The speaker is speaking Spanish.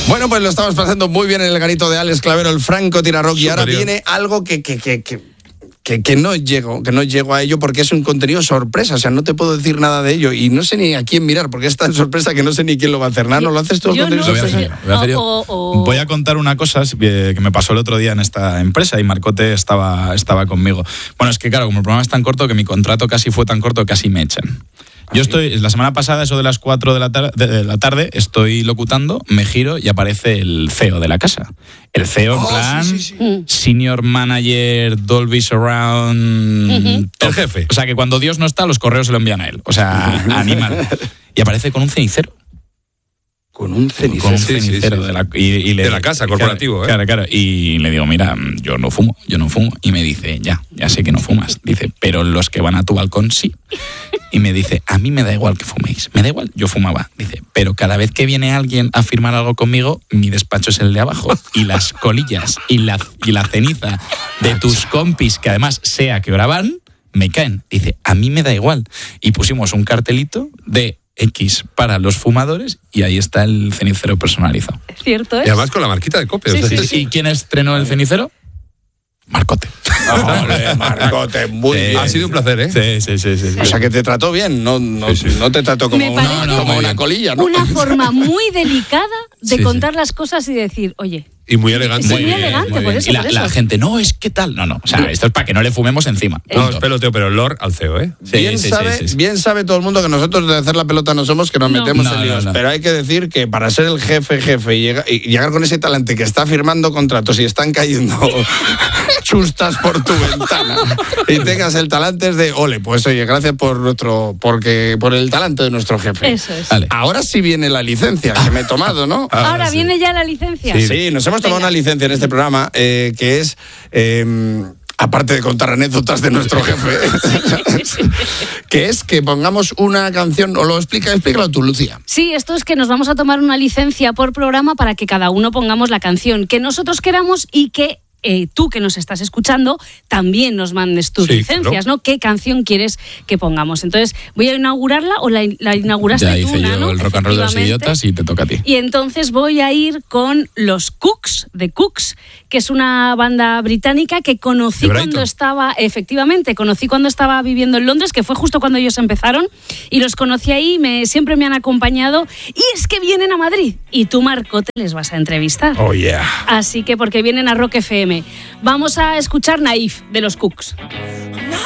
Bueno, pues lo estamos pasando muy bien en el garito de Alex Clavero, el Franco Tirarock, y ahora viene algo que no llego a ello porque es un contenido sorpresa, o sea, no te puedo decir nada de ello y no sé ni a quién mirar porque es tan sorpresa que no sé ni quién lo va a hacer. ¿No lo haces tú el contenido sorpresa? Lo voy a hacer yo. Voy a contar una cosa que me pasó el otro día en esta empresa y Marcote estaba conmigo. Bueno, es que claro, como el programa es tan corto que mi contrato casi fue tan corto que casi me echan. Yo estoy, la semana pasada, eso de las 4 de la tarde, estoy locutando, me giro y aparece el CEO de la casa. El CEO, en plan, Senior Manager, Dolby Surround... El jefe. O sea, que cuando Dios no está, los correos se lo envían a él. O sea, animal. Y aparece con un cenicero. Con un cenicero. Con un cenicero sí. de la casa, corporativo, Claro. Y le digo, mira, yo no fumo. Y me dice, ya sé que no fumas. Dice, pero los que van a tu balcón sí. Y me dice, a mí me da igual que fuméis. Me da igual, yo fumaba. Dice, pero cada vez que viene alguien a firmar algo conmigo, mi despacho es el de abajo. Y las colillas y la ceniza de tus compis, que además sea que hora van, me caen. Dice, a mí me da igual. Y pusimos un cartelito de X para los fumadores y ahí está el cenicero personalizado. ¿Cierto es? Y además con la marquita de Cope. Sí. ¿Y quién estrenó el cenicero? Marcote. Marcote, muy bien. Ha sido un placer, ¿eh? Sí. O sea, que te trató bien, no te trató como una colilla, ¿no? Una forma muy delicada de contar las cosas y decir, oye... Y muy elegante. Muy elegante, por eso. Y la gente, no, es que tal. No. O sea, esto es para que no le fumemos encima. No, es peloteo, pero Lord al CEO, ¿eh? Bien sabe todo el mundo que nosotros de hacer la pelota no somos, que nos metemos en líos. No. Pero hay que decir que para ser el jefe y llegar con ese talante que está firmando contratos y están cayendo chustas por tu ventana y tengas el talante es de, ole, pues oye, gracias por el talante de nuestro jefe. Eso es. Vale. Ahora sí viene la licencia que me he tomado, ¿no? Ahora viene ya la licencia. Sí, nos hemos tomado una licencia en este programa que es, aparte de contar anécdotas de nuestro jefe, que es que pongamos una canción, o explícalo tú, Lucía. Sí, esto es que nos vamos a tomar una licencia por programa para que cada uno pongamos la canción que nosotros queramos y que tú que nos estás escuchando también nos mandes tus licencias, claro. ¿No? ¿Qué canción quieres que pongamos? Entonces, ¿voy a inaugurarla o la inauguraste tú? Ya hice yo, ¿no? El rock and roll de los idiotas y te toca a ti. Y entonces voy a ir con los Cooks, de Cooks, que es una banda británica que conocí cuando estaba viviendo en Londres, que fue justo cuando ellos empezaron, y los conocí ahí, siempre me han acompañado, y es que vienen a Madrid, y tú, Marcote, les vas a entrevistar. Oh, yeah. Así que porque vienen a Rock FM. Vamos a escuchar Naif de los Cooks.